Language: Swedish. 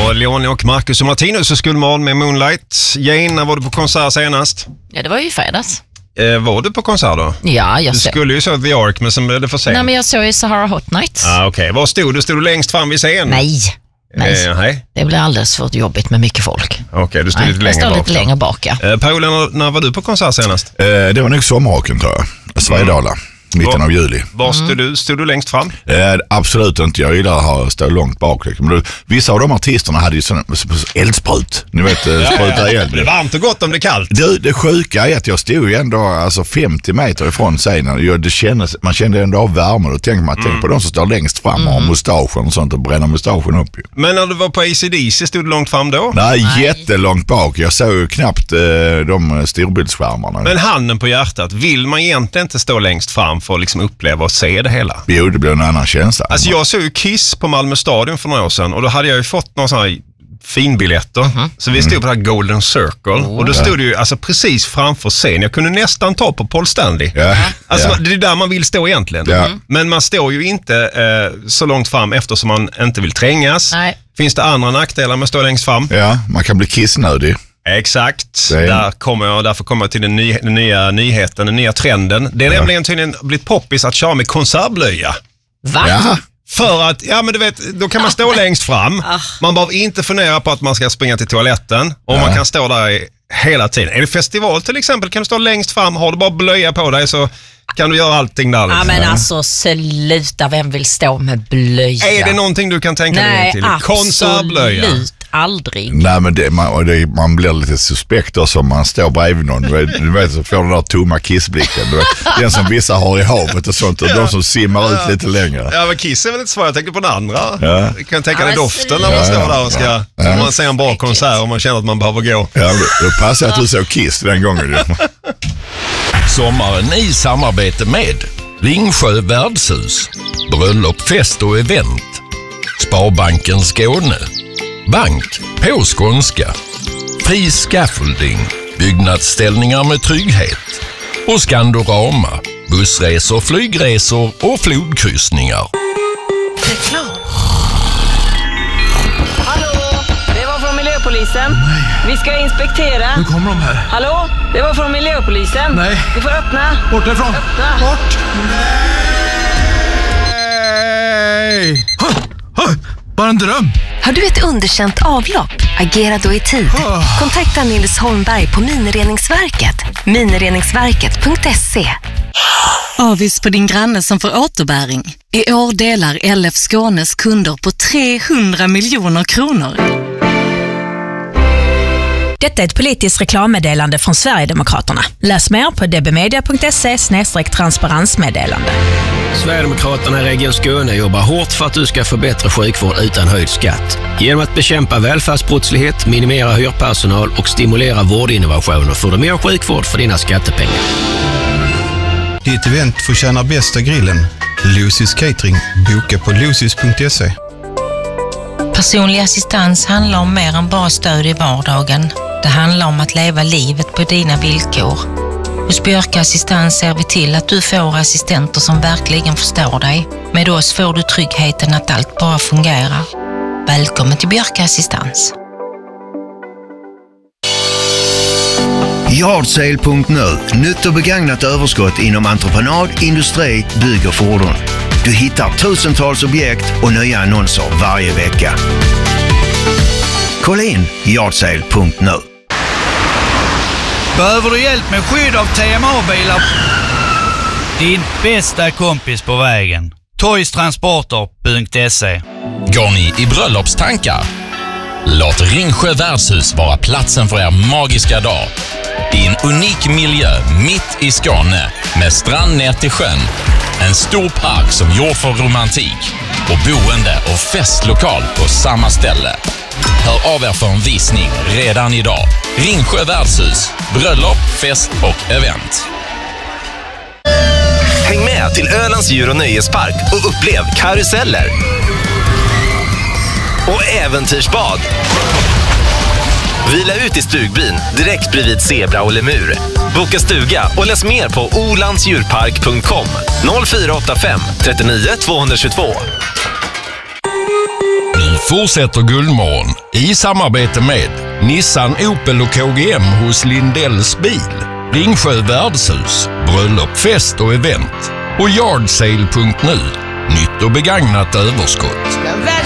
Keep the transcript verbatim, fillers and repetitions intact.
Och Leonie och Marcus och Martinus och Skullmorgon med Moonlight. Jane, när var du på konsert senast? Ja, det var ju fredags. Eh, var du på konsert då? Ja, jag Du såg. skulle ju så The Ark, men sen blev det för sent. Nej, men jag såg ju Sahara Hot Nights. Ah, okej. Okay. Var stod du? Stod du längst fram vid scenen? Nej. Nej. Eh, nej. Det blir alldeles för jobbigt med mycket folk. Okej, okay, du stod nej, lite längre jag bak. lite längre bak, ja. Eh, Paula, när, när var du på konsert senast? Eh, det var nog sommarrocken, tror jag. Svedala. Mm. Mitten av juli. Var stod mm. du? Stod du längst fram? Eh, absolut inte. Jag gillar att ha, stå långt bak. Men då, vissa av de artisterna hade ju sån eldsprut. Ni vet, spruta eld. Det är varmt och gott om det är kallt. Det, det sjuka är att jag stod ju ändå alltså femtio meter ifrån scenen. Det kändes, man kände ändå av värmen. Och tänkte man, mm. tänk på de som står längst fram och har mm. mustaschen och sånt och bränner mustaschen upp. Ju. Men när du var på A C D C, stod du långt fram då? Nej, Nej. jättelångt bak. Jag såg ju knappt eh, de storbildsskärmarna. Men handen på hjärtat, vill man egentligen inte stå längst fram för att liksom uppleva och se det hela? Jo, det blir en annan känsla. Alltså jag såg ju Kiss på Malmö stadion för några år sedan och då hade jag ju fått några sådana här finbiljetter. Mm-hmm. Så vi stod på det här Golden Circle oh, och då stod det ju alltså precis framför scen. Jag kunde nästan ta på Paul Stanley. Ja, alltså ja. det är där man vill stå egentligen. Ja. Men man står ju inte eh, så långt fram eftersom man inte vill trängas. Nej. Finns det andra nackdelar med att stå längst fram? Ja, man kan bli kissnödig. Exakt, där kommer jag, därför kommer jag till den, ny, den nya nyheten, den nya trenden. Det är ja. nämligen tydligen blivit poppis att köra med konsertblöja. Va? Ja. För att, ja men du vet, då kan man stå längst fram. Man behöver inte fundera på att man ska springa till toaletten. Och ja. man kan stå där i, hela tiden. Är det festival till exempel kan du stå längst fram, har du bara blöja på dig så kan du göra allting där. Ja men alltså sluta, vem vill stå med blöja? Är det någonting du kan tänka Nej, dig till? Konsertblöja. Absolut aldrig. Nej men det, man, det, man blir lite suspekt också om man står bredvid någon. Du vet, du vet så får den där tomma kissblicken. Du vet, den som vissa har i havet och sånt och ja. de som simmar ja. ut lite längre. Ja men kiss är väl inte svårt, jag tänker på den andra. Ja. Jag kan tänka ja, dig doften när man ja, står ja. där och ska, ja. Ja. man ser en bra konsert och man känner att man behöver gå. Ja, då passar att du såg Kiss den gången. Sommaren i samarbete med Ringsjö värdshus, bröllop, fest och event, Sparbanken Skåne, Bank på skånska, Fri Scaffolding, byggnadsställningar med trygghet och Skandorama, bussresor, flygresor och flodkryssningar. Reklam. Hallå, det var från miljöpolisen. Nej. Vi ska inspektera. Nu kommer de här. Hallå, det var från miljöpolisen. Nej. Du får öppna. Bort därifrån. Öppna. Bort. Nej. Ha, ha, bara en dröm. Har du ett underkänt avlopp? Agera då i tid. Kontakta Nils Holmberg på Minireningsverket. minireningsverket punkt se. Avis på din granne som får återbäring. I år delar L F Skånes kunder på trehundra miljoner kronor. Detta är ett politiskt reklammeddelande från Sverigedemokraterna. Läs mer på dbmedia punkt se slash transparensmeddelande. Sverigedemokraterna i Region Skåne jobbar hårt för att du ska få bättre sjukvård utan höjd skatt. Genom att bekämpa välfärdsbrottslighet, minimera hyrpersonal och stimulera vårdinnovationer får du mer sjukvård för dina skattepengar. Ditt event förtjänar bästa grillen. Lucy's Catering. Boka på lucys punkt se. Personlig assistans handlar om mer än bara stöd i vardagen. Det handlar om att leva livet på dina villkor. Hos Björka Assistans ser vi till att du får assistenter som verkligen förstår dig. Med oss får du tryggheten att allt bara fungerar. Välkommen till Björka Assistans. Yardsale punkt nu. Nytt och begagnat överskott inom entreprenad, industri, bygg och fordon. Du hittar tusentals objekt och nya annonser varje vecka. Kolla in yardsale punkt nu. Behöver du hjälp med skydd av T M A-bilar? Din bästa kompis på vägen. toys transporter punkt se. Går ni i bröllopstankar? Låt Ringsjö värdshus vara platsen för er magiska dag. I en unik miljö mitt i Skåne med strand ner till sjön. En stor park som gjord för romantik och boende och festlokal på samma ställe. Hör av er för en visning redan idag. Ringsjö värdshus, bröllop, fest och event. Häng med till Ölands djur- och nöjespark och upplev karuseller och äventyrsbad. Vila ut i stugbyn direkt bredvid zebra och lemur. Boka stuga och läs mer på olandsdjurpark punkt com noll fyra åtta fem trettionio tvåhundratjugotvå. Nu fortsätter Guldmorgon i samarbete med Nissan, Opel och K G M hos Lindells bil, Ringsjö värdshus, bröllop, fest och event och yardsale punkt nu. Nytt och begagnat överskott.